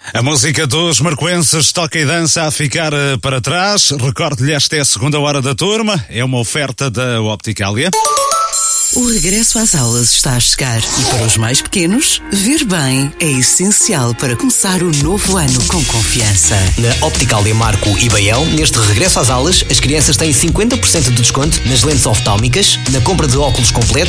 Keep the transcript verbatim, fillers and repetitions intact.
A música dos marcoenses toca e dança a ficar para trás. Recordo-lhe, esta é a segunda hora da turma. É uma oferta da Opticalia. O regresso às aulas está a chegar e para os mais pequenos, ver bem é essencial para começar o novo ano com confiança. Na Opticalia Marco e Baião, neste regresso às aulas, as crianças têm cinquenta por cento de desconto nas lentes oftálmicas, na compra de óculos completos